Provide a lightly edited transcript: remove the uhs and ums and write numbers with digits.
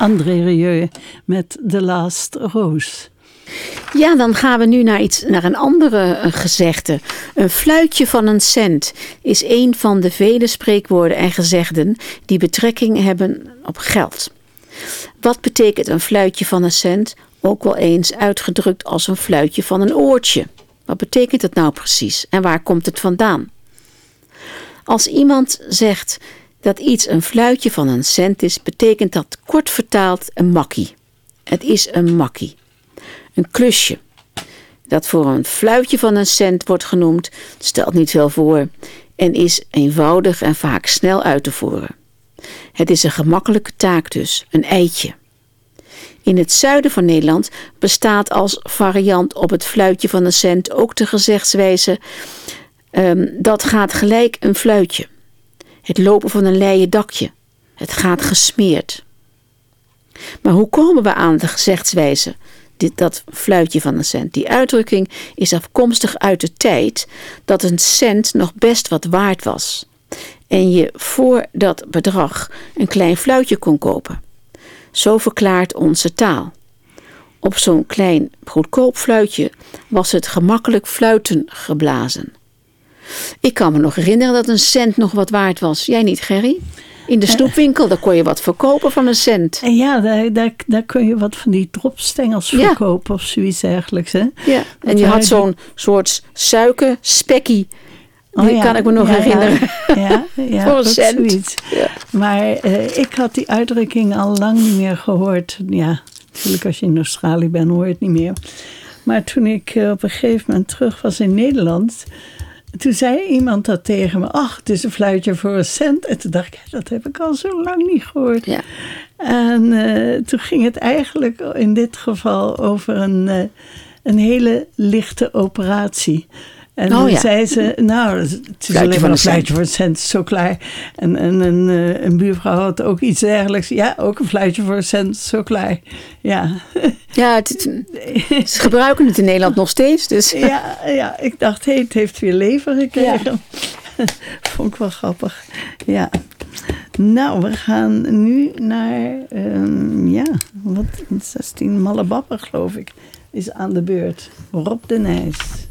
André Rieu met The Last Rose. Ja, dan gaan we nu naar een andere gezegde. Een fluitje van een cent is een van de vele spreekwoorden en gezegden die betrekking hebben op geld. Wat betekent een fluitje van een cent? Ook wel eens uitgedrukt als een fluitje van een oortje. Wat betekent het nou precies en waar komt het vandaan? Als iemand zegt dat iets een fluitje van een cent is, betekent dat kort vertaald een makkie. Het is een makkie. Een klusje. Dat voor een fluitje van een cent wordt genoemd, stelt niet veel voor en is eenvoudig en vaak snel uit te voeren. Het is een gemakkelijke taak dus, een eitje. In het zuiden van Nederland bestaat als variant op het fluitje van een cent ook de gezegdswijze dat gaat gelijk een fluitje. Het lopen van een leien dakje. Het gaat gesmeerd. Maar hoe komen we aan de gezegdswijze? Dat fluitje van een cent. Die uitdrukking is afkomstig uit de tijd dat een cent nog best wat waard was. En je voor dat bedrag een klein fluitje kon kopen. Zo verklaart onze taal. Op zo'n klein goedkoop fluitje was het gemakkelijk fluiten geblazen. Ik kan me nog herinneren dat een cent nog wat waard was. Jij niet, Gerry? In de snoepwinkel, daar kon je wat verkopen van een cent. En ja, daar kun je wat van die dropstengels verkopen of zoiets dergelijks. Hè? Ja, en je had zo'n soort suikerspekkie. Die kan ik me nog herinneren. Ja, voor een cent. Zoiets. Ja. Maar ik had die uitdrukking al lang niet meer gehoord. Ja, natuurlijk als je in Australië bent hoor je het niet meer. Maar toen ik op een gegeven moment terug was in Nederland, toen zei iemand dat tegen me. Ach, het is een fluitje voor een cent. En toen dacht ik, dat heb ik al zo lang niet gehoord. Ja. En toen ging het eigenlijk in dit geval over een hele lichte operatie. En toen zei ze, nou, het is alleen maar een fluitje voor een cent, zo klaar. En een buurvrouw had ook iets dergelijks. Ja, ook een fluitje voor een cent, zo klaar. Ja, ja ze gebruiken het in Nederland nog steeds. Dus. Ja, ik dacht, het heeft weer leven gekregen. Ja. Vond ik wel grappig. Ja. Nou, we gaan nu naar, wat 16 Malle Bappen, geloof ik, is aan de beurt. Rob de Nijs.